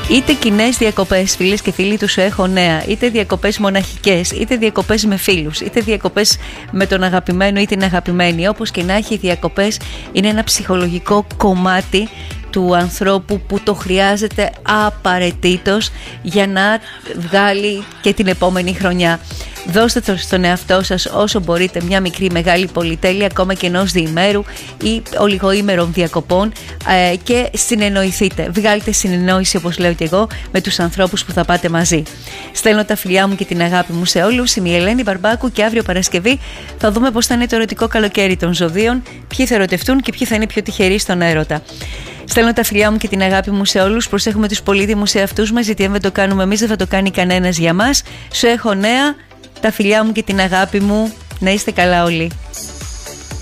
Είτε κοινές διακοπές, φίλες και φίλοι του Σου Έχω Νέα, είτε διακοπές μοναχικές, είτε διακοπές με φίλους, είτε διακοπές με τον αγαπημένο ή την αγαπημένη. Όπως και να έχει, οι διακοπές είναι ένα ψυχολογικό κομμάτι του ανθρώπου που το χρειάζεται απαραίτητος για να βγάλει και την επόμενη χρονιά. Δώστε το στον εαυτό σας όσο μπορείτε μια μικρή μεγάλη πολυτέλεια, ακόμα και ενός διημέρου ή ολιγοήμερων διακοπών, και συνεννοηθείτε. Βγάλτε συνεννόηση, όπως λέω και εγώ, με τους ανθρώπους που θα πάτε μαζί. Στέλνω τα φιλιά μου και την αγάπη μου σε όλους. Είμαι η Ελένη Μπαρμπάκου και αύριο Παρασκευή θα δούμε πώς θα είναι το ερωτικό καλοκαίρι των ζωδίων, ποιοι θα ερωτευτούν και ποιοι θα είναι πιο τυχεροί στον έρωτα. Στέλνω τα φιλιά μου και την αγάπη μου σε όλους. Προσέχουμε τους πολύτιμους εαυτούς μας, γιατί αν δεν το κάνουμε εμείς, δεν θα το κάνει κανένας για μας. Σου έχω νέα. Τα φιλιά μου και την αγάπη μου. Να είστε καλά όλοι.